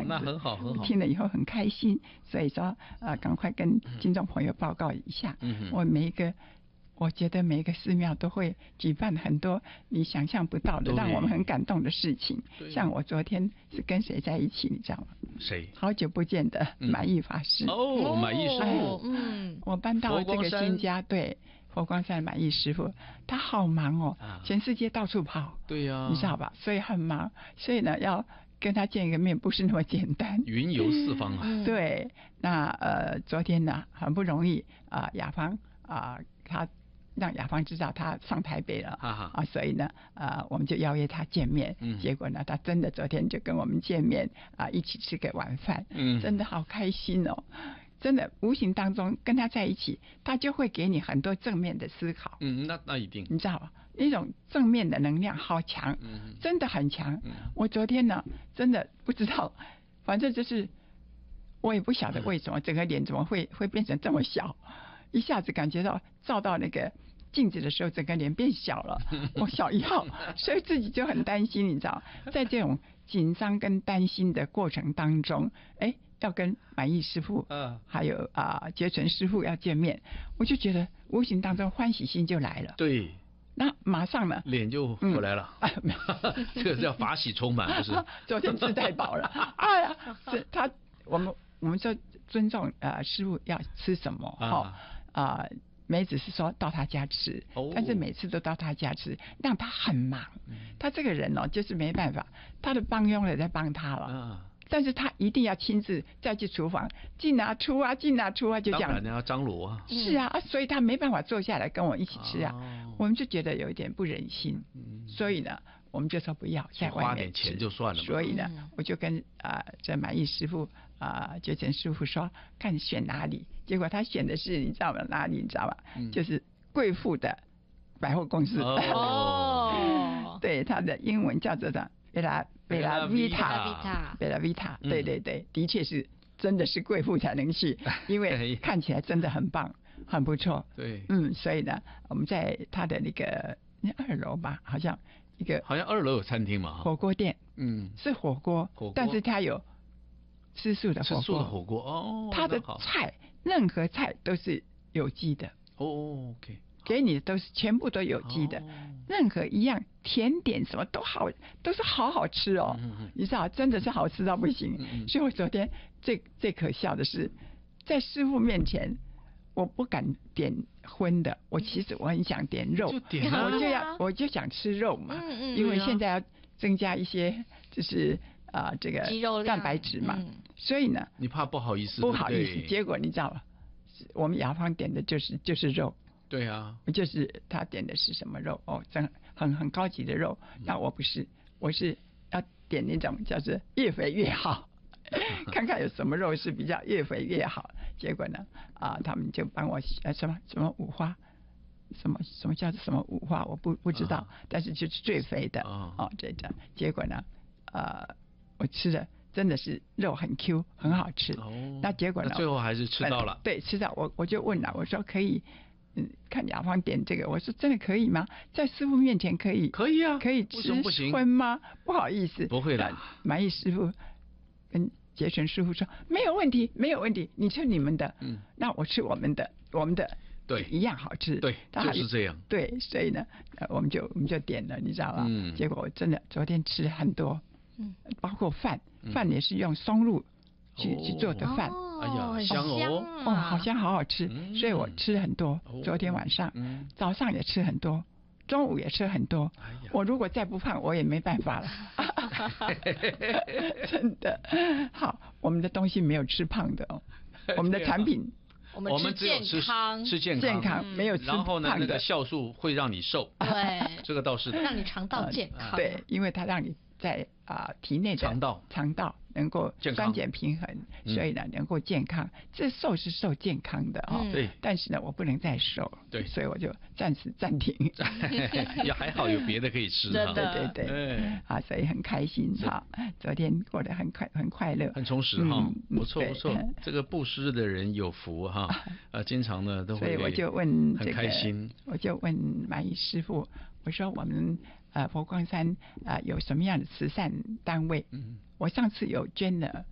那很好很好， 听了以后很开心，所以说赶快跟听众朋友报告一下，我觉得每一个寺庙都会举办很多你想象不到的，让我们很感动的事情。像我昨天是跟谁在一起，你知道吗？ 谁？ 好久不见的满意法师。 满意师傅。 我搬到这个新家，对，佛光山满意师傅，他好忙哦，全世界到处跑。 对呀， 你知道吧？所以很忙，所以呢要跟他见一个面不是那么简单。 云游四方啊。 对，那昨天呢很不容易雅芳他让雅芳知道他上台北了所以呢我们就邀约他见面，结果呢他真的昨天就跟我们见面一起吃个晚饭，真的好开心哦。真的无形当中跟他在一起，他就会给你很多正面的思考。 那一定， 你知道吧？那种正面的能量好强，真的很强。我昨天呢真的不知道，反正就是我也不晓得为什么整个脸怎么会变成这么小，一下子感觉到照到那个镜子的时候，整个脸变小了，我小一号，所以自己就很担心，你知道，在这种紧张跟担心的过程当中，要跟满意师傅，还有觉纯师傅要见面，我就觉得无形当中欢喜心就来了。 对， 那马上呢， 脸就回来了。这个叫法喜充满，不是？ 昨天吃太饱了。哎呀，我们说尊重师傅要吃什么梅子是说到他家吃，但是每次都到他家吃，让他很忙。他这个人就是没办法，他的帮佣也在帮他了。但是他一定要亲自再去厨房进出啊进出啊，就这样。 当然要张罗啊。 是啊，所以他没办法坐下来跟我一起吃啊。我们就觉得有一点不忍心，所以呢，我们就说不要在外面花点钱就算了。 所以呢，我就跟这满意师傅觉纯师傅说，看选哪里。结果他选的是你知道吗？哪里你知道吗？就是贵妇的百货公司。对，它的英文叫做的贝拉维塔，对对对，的确是真的是贵妇才能去，因为看起来真的很棒，很不错。 对， 所以呢，我们在他的那个2楼吧，好像 2楼有餐厅嘛， 火锅店，是火锅，但是它有吃素的火锅，它的菜任何菜都是有机的。 OK。 给你的都是全部都有机的，任何一样甜点什么都好，都是好吃哦。你知道，真的是好吃到不行。所以我昨天最可笑的是，在师父面前，我不敢点荤的。其实我很想点肉，我就想吃肉嘛，因为现在要增加一些就是这个肌肉蛋白质嘛，所以呢， 你怕不好意思， 结果你知道吗？我们雅芳点的就是肉。 对啊， 就是他点的是什么肉真很高级的肉。那我不是，我是要点那种叫做越肥越好，看看有什么肉是比较越肥越好。结果呢他们就帮我什么五花，什么叫做什么五花，我不知道，但是就是最肥的这个。结果呢我吃的真的是肉很 Q 很好吃。那结果呢最后还是吃到了。 对，吃到我就问了，我说可以。看雅芳点这个，我说真的可以吗？在师傅面前可以？ 可以啊， 可以吃荤吗？不好意思， 不会的。 满意师傅跟觉纯师傅说没有问题，没有问题，你吃你们的，那我吃我们的对一样好吃， 对，就是这样。 对，所以呢，我们就点了，你知道吧？结果我真的昨天吃很多，包括饭也是用松露去做的饭。 哎呀，香好香，好好吃，所以我吃很多。昨天晚上，早上也吃很多，中午也吃很多。我如果再不胖，我也没办法了。真的好，我们的东西没有吃胖的我们的产品我们只有吃健康，没有吃胖的。 然后呢，那个酵素会让你瘦， 对， 这个倒是让你肠道健康。 对，因为它让你在体内的肠道能够酸碱平衡，所以呢能够健康。这瘦是瘦健康的对。 但是呢我不能再瘦， 对， 所以我就暂时暂停。 也还好有别的可以吃。 对，所以很开心昨天过得很快乐， 很充实不错。这个布施的人有福经常呢都会。 所以我就问很开心， 我就问满意师父，我说我们佛光山有什么样的慈善单位？我上次有捐了